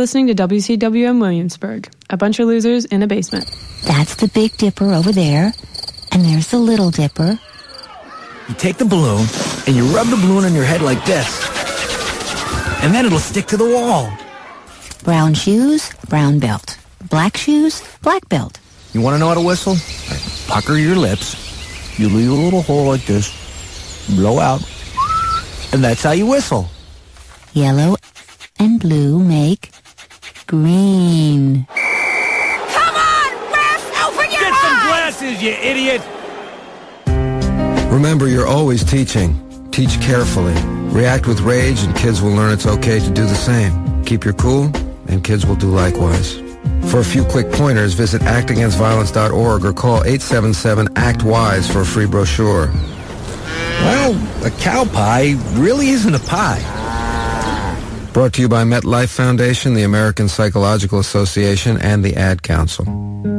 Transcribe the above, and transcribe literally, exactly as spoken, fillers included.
listening to W C W M Williamsburg, a bunch of losers in a basement. That's the Big Dipper over there, and there's the Little Dipper. You take the balloon, and you rub the balloon on your head like this, and then it'll stick to the wall. Brown shoes, brown belt. Black shoes, black belt. You want to know how to whistle? Right, pucker your lips. You leave a little hole like this, blow out, and that's how you whistle. Yellow and blue make green. Come on, Riff! Open your Get eyes! some glasses, you idiot! Remember, you're always teaching. Teach carefully. React with rage, and kids will learn it's okay to do the same. Keep your cool, and kids will do likewise. For a few quick pointers, visit act against violence dot org or call eight seven seven, act wise for a free brochure. Well, a cow pie really isn't a pie. Brought to you by MetLife Foundation, the American Psychological Association, and the Ad Council.